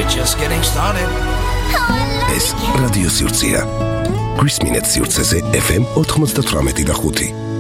We're just getting started. ეს რადიო სივრცეა. Chris Minets სივრცეზე FM 98.5.